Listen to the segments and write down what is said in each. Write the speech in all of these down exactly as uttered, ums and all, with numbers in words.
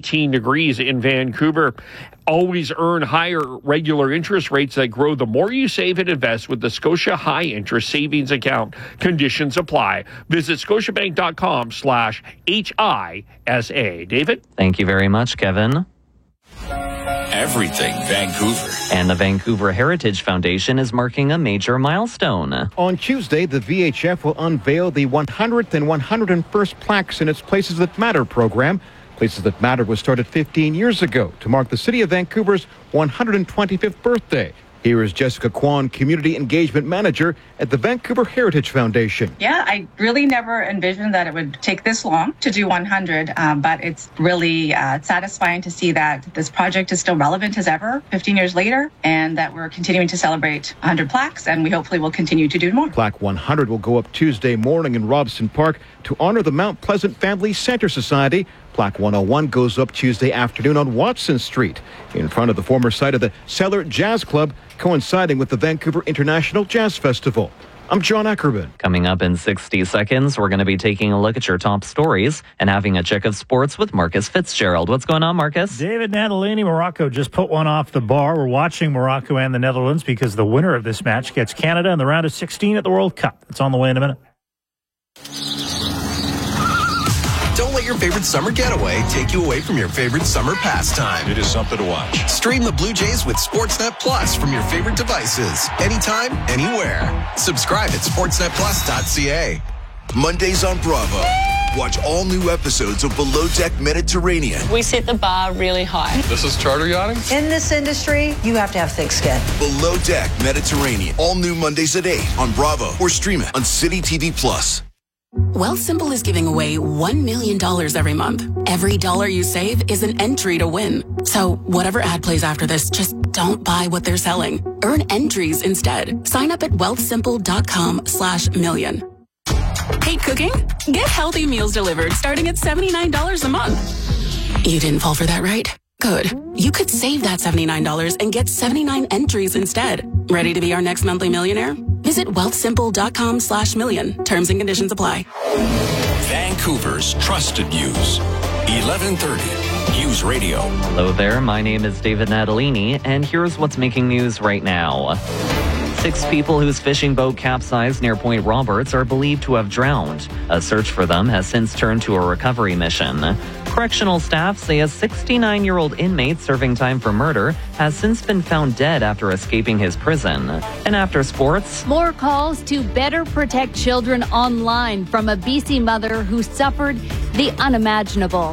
eighteen degrees in Vancouver. Always earn higher regular interest rates that grow the more you save and invest with the Scotia High Interest Savings Account. Conditions apply. Visit scotiabank.com slash HISA. David? Thank you very much, Kevin. Everything Vancouver. And the Vancouver Heritage Foundation is marking a major milestone. On Tuesday, the V H F will unveil the one hundredth and one hundred first plaques in its Places That Matter program. Places That Matter was started fifteen years ago to mark the city of Vancouver's one hundred twenty-fifth birthday. Here is Jessica Kwan, Community Engagement Manager at the Vancouver Heritage Foundation. Yeah, I really never envisioned that it would take this long to do one hundred, um, but it's really uh, satisfying to see that this project is still relevant as ever fifteen years later, and that we're continuing to celebrate one hundred plaques, and we hopefully will continue to do more. Plaque one hundred will go up Tuesday morning in Robson Park to honor the Mount Pleasant Family Center Society. Plaque one oh one goes up Tuesday afternoon on Watson Street in front of the former site of the Cellar Jazz Club, coinciding with the Vancouver International Jazz Festival. I'm John Ackerman. Coming up in sixty seconds, we're going to be taking a look at your top stories and having a check of sports with Marcus Fitzgerald. What's going on, Marcus? David Natalini, Morocco just put one off the bar. We're watching Morocco and the Netherlands because the winner of this match gets Canada in the round of sixteen at the World Cup. It's on the way in a minute. Don't let your favorite summer getaway take you away from your favorite summer pastime. It is something to watch. Stream the Blue Jays with Sportsnet Plus from your favorite devices. Anytime, anywhere. Subscribe at sportsnet plus dot c a. Mondays on Bravo. Watch all new episodes of Below Deck Mediterranean. We set the bar really high. This is charter yachting? In this industry, you have to have thick skin. Below Deck Mediterranean. All new Mondays at eight on Bravo or stream it on City T V Plus. Wealthsimple is giving away one million dollars every month. Every dollar you save is an entry to win. So whatever ad plays after this, just don't buy what they're selling. Earn entries instead. Sign up at wealthsimple.com slash million. Hate cooking? Get healthy meals delivered starting at seventy-nine dollars a month. You didn't fall for that, right? Good. You could save that seventy-nine dollars and get seventy-nine entries instead. Ready to be our next monthly millionaire? Visit wealthsimple.com slash million. Terms and conditions apply. Vancouver's trusted news. eleven thirty News Radio. Hello there. My name is David Natalini, and here's what's making news right now. Six people whose fishing boat capsized near Point Roberts are believed to have drowned. A search for them has since turned to a recovery mission. Correctional staff say a sixty-nine-year-old inmate serving time for murder has since been found dead after escaping his prison. And after sports, more calls to better protect children online from a B C mother who suffered the unimaginable.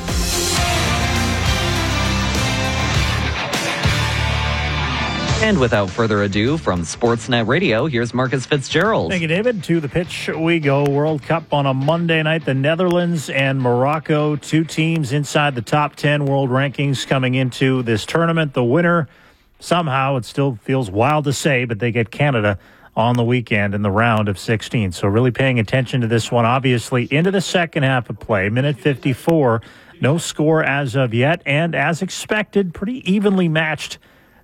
And without further ado, from Sportsnet Radio, here's Marcus Fitzgerald. Thank you, David. To the pitch we go. World Cup on a Monday night. The Netherlands and Morocco, two teams inside the top ten world rankings coming into this tournament. The winner, somehow, it still feels wild to say, but they get Canada on the weekend in the round of sixteen. So really paying attention to this one, obviously, into the second half of play. Minute fifty-four, no score as of yet, and as expected, pretty evenly matched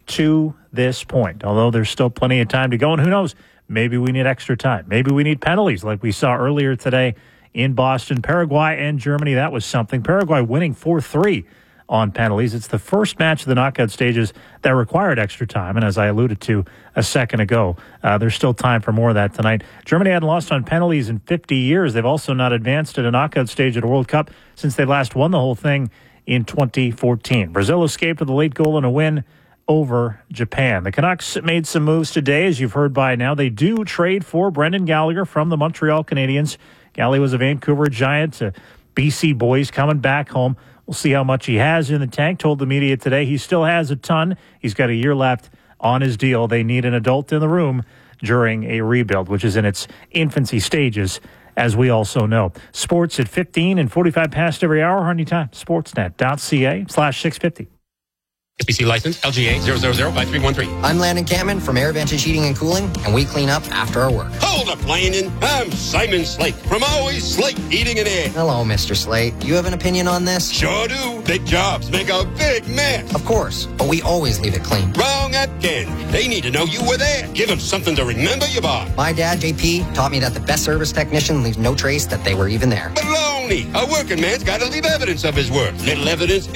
to this point, although there's still plenty of time to go. And who knows, maybe we need extra time. Maybe we need penalties like we saw earlier today in Boston. Paraguay and Germany, that was something. Paraguay winning four three on penalties. It's the first match of the knockout stages that required extra time. And as I alluded to a second ago, uh, there's still time for more of that tonight. Germany hadn't lost on penalties in fifty years. They've also not advanced at a knockout stage at a World Cup since they last won the whole thing in twenty fourteen. Brazil escaped with a late goal and a win over Japan. The Canucks made some moves today, as you've heard by now. They do trade for Brendan Gallagher from the Montreal Canadiens. Galley was a Vancouver Giant, a B C boys coming back home. We'll see how much he has in the tank. Told the media today he still has a ton. He's got a year left on his deal. They need an adult in the room during a rebuild, which is in its infancy stages, as we also know. Sports at fifteen and forty-five past every hour. Anytime. Sportsnet.ca slash 650. S B C license L G A zero zero zero five three one three. I'm Landon Cameron from Air Vantage Heating and Cooling, and we clean up after our work. Hold up, Landon. I'm Simon Slate from Always Slate Heating and Air. Hello, Mister Slate. You have an opinion on this? Sure do. Big jobs make a big mess. Of course, but we always leave it clean. Wrong again. They need to know you were there. Give them something to remember you by. My dad, J P, taught me that the best service technician leaves no trace that they were even there. Baloney. A working man's got to leave evidence of his work. Little evidence